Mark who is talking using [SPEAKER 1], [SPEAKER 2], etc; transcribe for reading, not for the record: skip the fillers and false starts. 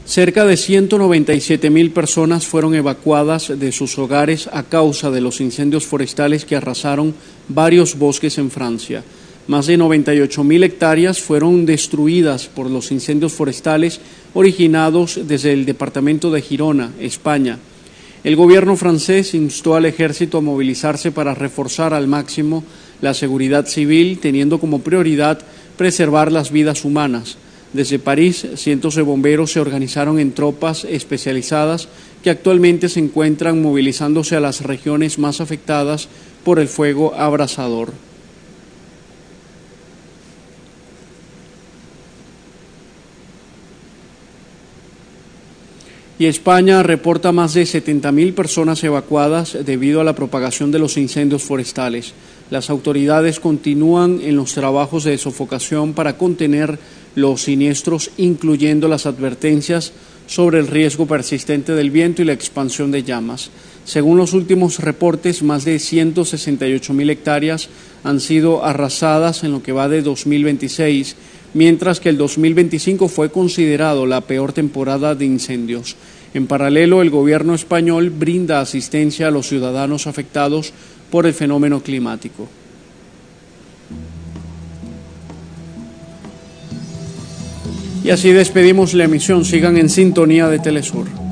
[SPEAKER 1] Cerca de 197.000 personas fueron evacuadas de sus hogares a causa de los incendios forestales que arrasaron varios bosques en Francia. Más de 98.000 hectáreas fueron destruidas por los incendios forestales originados desde el departamento de Girona, España. El gobierno francés instó al ejército a movilizarse para reforzar al máximo la seguridad civil, teniendo como prioridad preservar las vidas humanas. Desde París, cientos de bomberos se organizaron en tropas especializadas que actualmente se encuentran movilizándose a las regiones más afectadas por el fuego abrasador. Y España reporta más de 70.000 personas evacuadas debido a la propagación de los incendios forestales. Las autoridades continúan en los trabajos de sofocación para contener los siniestros, incluyendo las advertencias sobre el riesgo persistente del viento y la expansión de llamas. Según los últimos reportes, más de 168.000 hectáreas han sido arrasadas en lo que va de 2026, mientras que el 2025 fue considerado la peor temporada de incendios. En paralelo, el gobierno español brinda asistencia a los ciudadanos afectados por el fenómeno climático. Y así despedimos la emisión. Sigan en sintonía de Telesur.